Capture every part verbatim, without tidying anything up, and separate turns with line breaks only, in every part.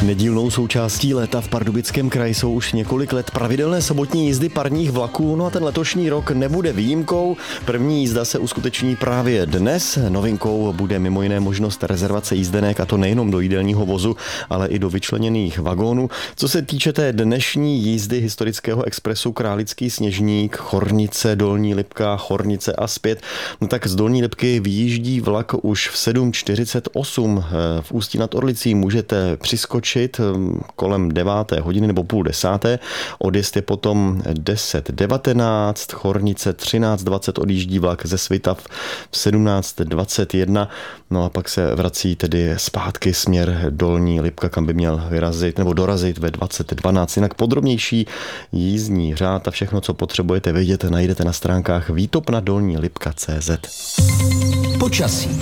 Nedílnou součástí léta v Pardubickém kraji jsou už několik let pravidelné sobotní jízdy parních vlaků, no a ten letošní rok nebude výjimkou. První jízda se uskuteční právě dnes. Novinkou bude mimo jiné možnost rezervace jízdenek, a to nejenom do jídelního vozu, ale i do vyčleněných vagónů. Co se týče té dnešní jízdy historického expresu Králický Sněžník, Chornice, Dolní Lipka, Chornice a zpět, no tak z Dolní Lipky vyjíždí vlak už v sedm čtyřicet osm. V Ústí nad Orlicí můžete přiskočit kolem deváté hodiny nebo půl desáté. Odjezd je potom deset devatenáct, Chornice třináct dvacet odjíždí vlak ze Svitav v sedmnáct dvacet jedna. No a pak se vrací tedy zpátky směr Dolní Lipka, kam by měl vyrazit nebo dorazit ve dvacet dvanáct. Jinak podrobnější jízdní řád a všechno, co potřebujete vědět, najdete na stránkách výtopna dolní lipka tečka cé zet.
Počasí.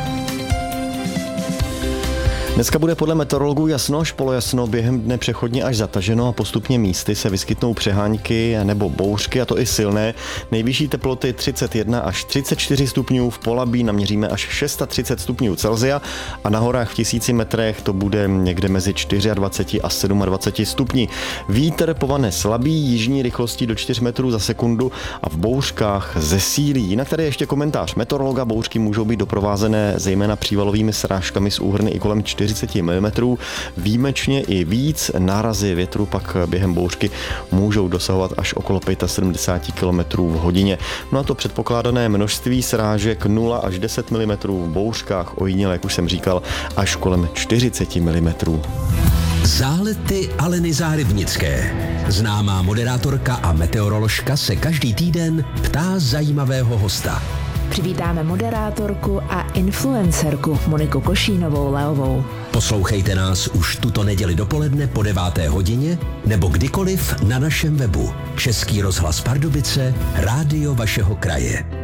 Dneska bude podle meteorologů jasno až polojasno, během dne přechodně až zataženo a postupně místy se vyskytnou přehánky nebo bouřky, a to i silné. Nejvyšší teploty třicet jedna až třicet čtyři stupňů, v Polabí naměříme až třicet šest stupňů Celsia a na horách v tisíci metrech to bude někde mezi dvacet čtyři a dvacet sedm stupni. Vítr povane slabý, jižní rychlostí do čtyři metrů za sekundu a v bouřkách zesílí. Jinak tady ještě komentář meteorologa: bouřky můžou být doprovázené zejména přívalovými srážkami s úhrny i kolem čtyřicet milimetrů, výjimečně i víc. Nárazy větru pak během bouřky můžou dosahovat až okolo sedmdesát pět kilometrů v hodině. No a to předpokládané množství srážek nula až deset milimetrů, v bouřkách ojediněle, jak už jsem říkal, až kolem čtyřicet milimetrů.
Zálety Aleny Zárybnické. Známá moderátorka a meteoroložka se každý týden ptá zajímavého hosta.
Přivítáme moderátorku a influencerku Moniku Košínovou-Leovou.
Poslouchejte nás už tuto neděli dopoledne po deváté hodině nebo kdykoliv na našem webu. Český rozhlas Pardubice, rádio vašeho kraje.